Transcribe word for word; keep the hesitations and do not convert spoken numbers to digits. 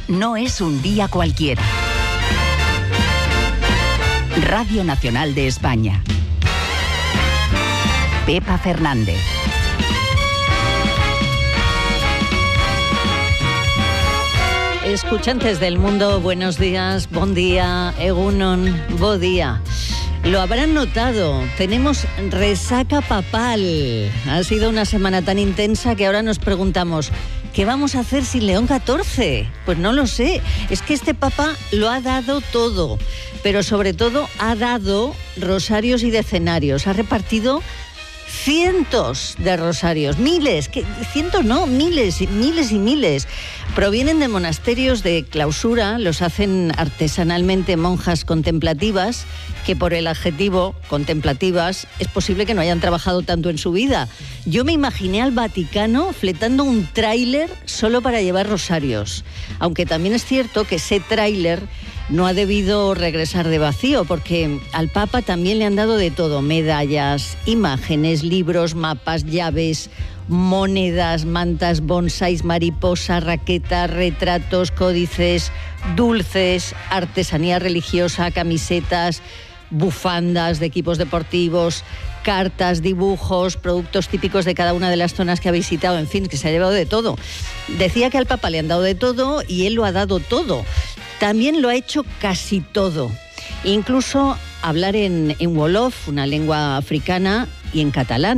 no es un día cualquiera. Radio Nacional de España. Pepa Fernández. Escuchantes del mundo, buenos días, bon día, egunon, bo día. Lo habrán notado, tenemos resaca papal. Ha sido una semana tan intensa que ahora nos preguntamos, ¿qué vamos a hacer sin León catorce? Pues no lo sé, es que este papa lo ha dado todo, pero sobre todo ha dado rosarios y decenarios, ha repartido cientos de rosarios, miles, que, cientos no, miles, miles y miles. Provienen de monasterios de clausura, los hacen artesanalmente monjas contemplativas, que por el adjetivo contemplativas es posible que no hayan trabajado tanto en su vida. Yo me imaginé al Vaticano fletando un tráiler solo para llevar rosarios, aunque también es cierto que ese tráiler no ha debido regresar de vacío, porque al Papa también le han dado de todo: medallas, imágenes, libros, mapas, llaves, monedas, mantas, bonsáis, mariposas, raquetas, retratos, códices, dulces, artesanía religiosa, camisetas, bufandas de equipos deportivos, cartas, dibujos, productos típicos de cada una de las zonas que ha visitado, en fin, que se ha llevado de todo. Decía que al Papa le han dado de todo y él lo ha dado todo. También lo ha hecho casi todo, incluso hablar en, en Wolof, una lengua africana, y en catalán.